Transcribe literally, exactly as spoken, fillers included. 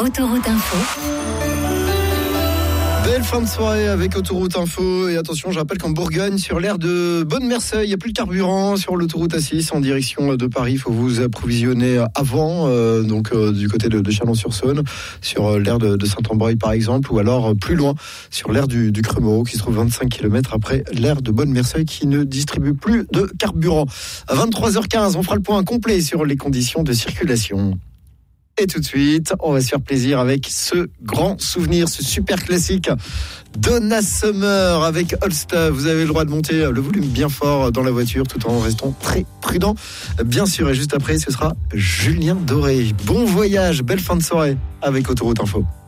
Autoroute Info. Belle fin de soirée avec Autoroute Info. Et attention, je rappelle qu'en Bourgogne, sur l'aire de Bonne-Merceuil, il n'y a plus de carburant sur l'autoroute A six en direction de Paris. Il faut vous approvisionner avant, euh, donc euh, du côté de, de Chalon-sur-Saône, sur euh, l'aire de, de Saint-Ambreuil par exemple, ou alors euh, plus loin, sur l'aire du, du Cremaux, qui se trouve vingt-cinq kilomètres après l'aire de Bonne-Merceuil, qui ne distribue plus de carburant. À vingt-trois heures quinze, on fera le point complet sur les conditions de circulation. Et tout de suite, on va se faire plaisir avec ce grand souvenir, ce super classique, Donna Summer avec Holsta. Vous avez le droit de monter le volume bien fort dans la voiture tout en restant très prudent, bien sûr. Et juste après, ce sera Julien Doré. Bon voyage, belle fin de soirée avec Autoroute Info.